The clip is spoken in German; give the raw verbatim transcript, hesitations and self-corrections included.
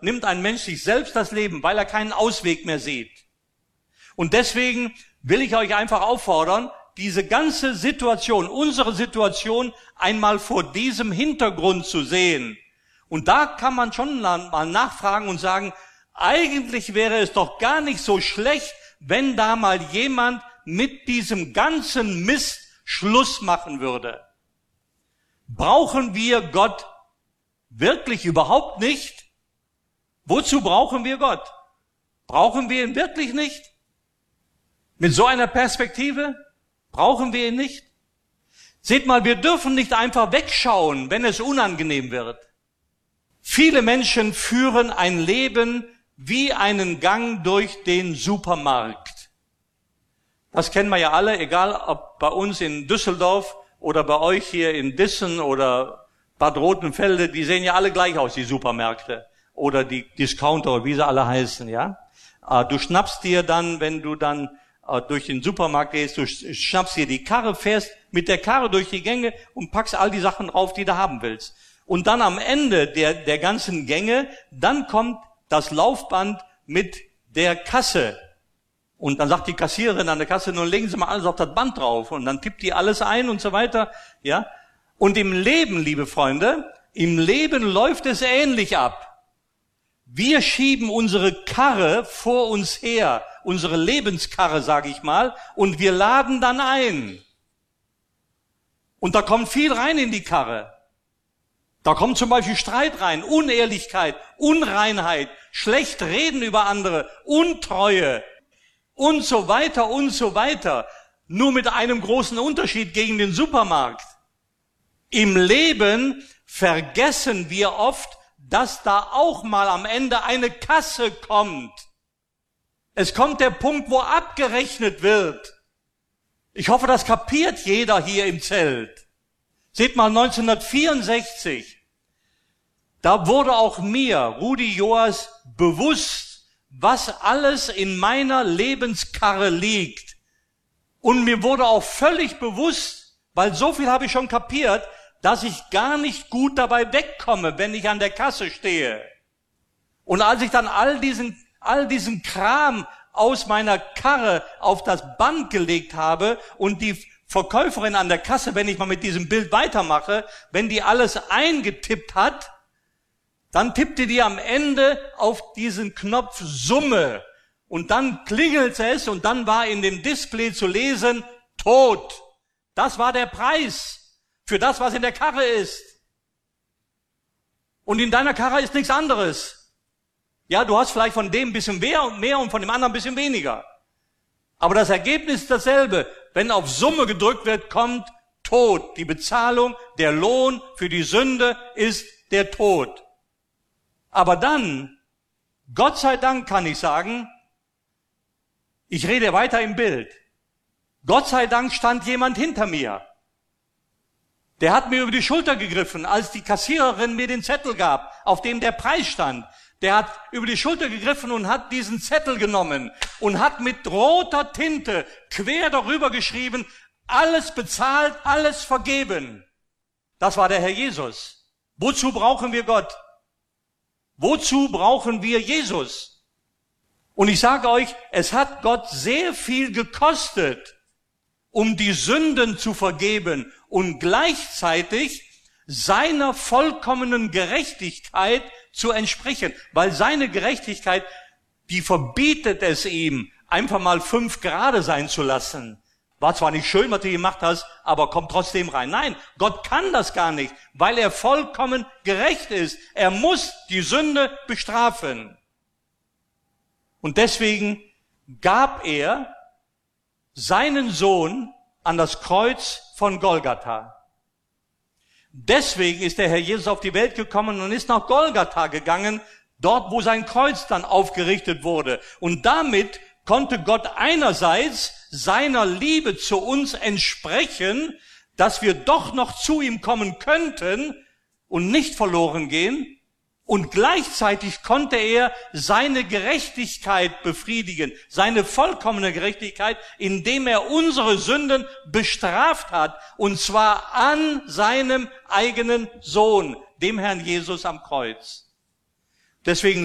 nimmt ein Mensch sich selbst das Leben, weil er keinen Ausweg mehr sieht. Und deswegen will ich euch einfach auffordern, diese ganze Situation, unsere Situation einmal vor diesem Hintergrund zu sehen. Und da kann man schon mal nachfragen und sagen, eigentlich wäre es doch gar nicht so schlecht, wenn da mal jemand mit diesem ganzen Mist Schluss machen würde. Brauchen wir Gott wirklich überhaupt nicht? Wozu brauchen wir Gott? Brauchen wir ihn wirklich nicht? Mit so einer Perspektive brauchen wir ihn nicht? Seht mal, wir dürfen nicht einfach wegschauen, wenn es unangenehm wird. Viele Menschen führen ein Leben wie einen Gang durch den Supermarkt. Das kennen wir ja alle, egal ob bei uns in Düsseldorf oder bei euch hier in Dissen oder Bad Rotenfelde, die sehen ja alle gleich aus, die Supermärkte oder die Discounter, wie sie alle heißen, ja. Du schnappst dir dann, wenn du dann durch den Supermarkt gehst, du schnappst dir die Karre, fährst mit der Karre durch die Gänge und packst all die Sachen drauf, die du haben willst. Und dann am Ende der, der ganzen Gänge, dann kommt das Laufband mit der Kasse. Und dann sagt die Kassiererin an der Kasse, nun legen Sie mal alles auf das Band drauf. Und dann tippt die alles ein und so weiter, ja. Und im Leben, liebe Freunde, im Leben läuft es ähnlich ab. Wir schieben unsere Karre vor uns her, unsere Lebenskarre, sage ich mal, und wir laden dann ein. Und da kommt viel rein in die Karre. Da kommt zum Beispiel Streit rein, Unehrlichkeit, Unreinheit, schlecht reden über andere, Untreue und so weiter und so weiter. Nur mit einem großen Unterschied gegen den Supermarkt. Im Leben vergessen wir oft, dass da auch mal am Ende eine Kasse kommt. Es kommt der Punkt, wo abgerechnet wird. Ich hoffe, das kapiert jeder hier im Zelt. Seht mal, neunzehnhundertvierundsechzig, da wurde auch mir, Rudi Joas, bewusst, was alles in meiner Lebenskarre liegt. Und mir wurde auch völlig bewusst, weil so viel habe ich schon kapiert, dass ich gar nicht gut dabei wegkomme, wenn ich an der Kasse stehe. Und als ich dann all diesen, all diesen Kram aus meiner Karre auf das Band gelegt habe und die Verkäuferin an der Kasse, wenn ich mal mit diesem Bild weitermache, wenn die alles eingetippt hat, dann tippte die am Ende auf diesen Knopf Summe und dann klingelt es und dann war in dem Display zu lesen, tot. Das war der Preis für das, was in der Karre ist. Und in deiner Karre ist nichts anderes. Ja, du hast vielleicht von dem ein bisschen mehr und mehr und von dem anderen ein bisschen weniger. Aber das Ergebnis ist dasselbe. Wenn auf Summe gedrückt wird, kommt Tod. Die Bezahlung, der Lohn für die Sünde ist der Tod. Aber dann, Gott sei Dank kann ich sagen, ich rede weiter im Bild. Gott sei Dank stand jemand hinter mir. Der hat mir über die Schulter gegriffen, als die Kassiererin mir den Zettel gab, auf dem der Preis stand. Der hat über die Schulter gegriffen und hat diesen Zettel genommen und hat mit roter Tinte quer darüber geschrieben, alles bezahlt, alles vergeben. Das war der Herr Jesus. Wozu brauchen wir Gott? Wozu brauchen wir Jesus? Und ich sage euch, es hat Gott sehr viel gekostet, um die Sünden zu vergeben und gleichzeitig seiner vollkommenen Gerechtigkeit zu entsprechen. Weil seine Gerechtigkeit, die verbietet es ihm, einfach mal fünf Grade sein zu lassen. War zwar nicht schön, was du gemacht hast, aber kommt trotzdem rein. Nein, Gott kann das gar nicht, weil er vollkommen gerecht ist. Er muss die Sünde bestrafen. Und deswegen gab er seinen Sohn an das Kreuz von Golgatha. Deswegen ist der Herr Jesus auf die Welt gekommen und ist nach Golgatha gegangen, dort wo sein Kreuz dann aufgerichtet wurde. Und damit konnte Gott einerseits seiner Liebe zu uns entsprechen, dass wir doch noch zu ihm kommen könnten und nicht verloren gehen. Und gleichzeitig konnte er seine Gerechtigkeit befriedigen, seine vollkommene Gerechtigkeit, indem er unsere Sünden bestraft hat, und zwar an seinem eigenen Sohn, dem Herrn Jesus am Kreuz. Deswegen